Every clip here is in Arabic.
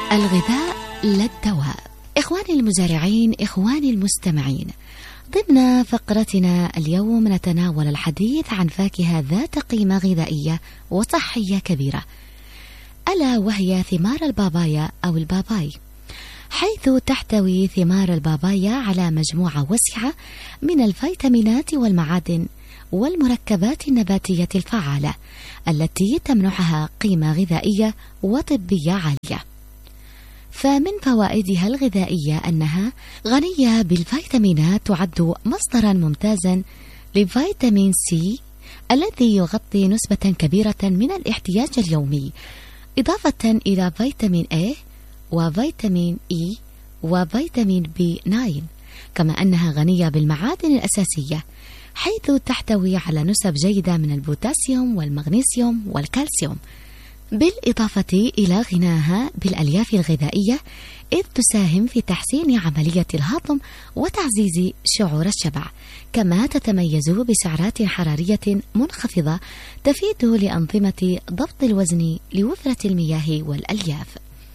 الغذاء لا الدواء. إخواني المزارعين، إخواني المستمعين، ضمن فقرتنا اليوم نتناول الحديث عن فاكهة ذات قيمة غذائية وصحية كبيرة، ألا وهي ثمار البابايا أو الباباي، حيث تحتوي ثمار البابايا على مجموعة واسعة من الفيتامينات والمعادن والمركبات النباتية الفعالة التي تمنحها قيمة غذائية وطبية عالية. فمن فوائدها الغذائية أنها غنية بالفيتامينات، تعد مصدرا ممتازا لفيتامين سي الذي يغطي نسبة كبيرة من الاحتياج اليومي، إضافة إلى فيتامين A وفيتامين E وفيتامين B9، كما أنها غنية بالمعادن الأساسية حيث تحتوي على نسب جيدة من البوتاسيوم والمغنيسيوم والكالسيوم، بالإضافة إلى غناها بالألياف الغذائية، إذ تساهم في تحسين عملية الهضم وتعزيز شعور الشبع، كما تتميز بسعرات حرارية منخفضة تفيد لأنظمة ضبط الوزن لوفرة المياه والألياف.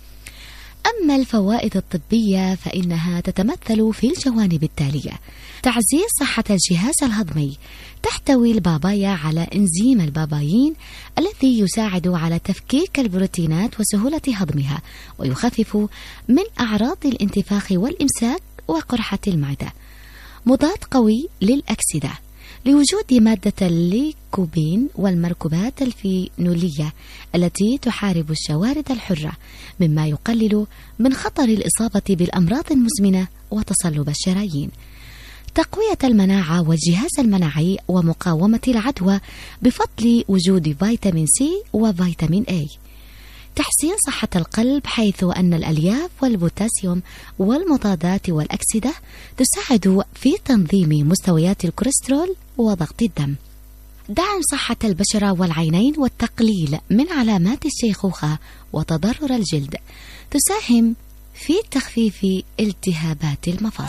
أما الفوائد الطبية فإنها تتمثل في الجوانب التالية: تعزيز صحة الجهاز الهضمي، تحتوي البابايا على إنزيم البابايين الذي يساعد على تفكيك البروتينات وسهولة هضمها، ويخفف من أعراض الانتفاخ والإمساك وقرحة المعدة. مضاد قوي للأكسدة لوجود مادة الليكوبين والمركبات الفينولية التي تحارب الشوارد الحرة، مما يقلل من خطر الإصابة بالأمراض المزمنة وتصلب الشرايين. تقوية المناعة والجهاز المناعي ومقاومة العدوى بفضل وجود فيتامين سي وفيتامين A. تحسين صحة القلب، حيث أن الألياف والبوتاسيوم والمضادات والأكسدة تساعد في تنظيم مستويات الكوليسترول وضغط الدم. دعم صحة البشرة والعينين والتقليل من علامات الشيخوخة وتضرر الجلد، تساهم في تخفيف التهابات المفاصل.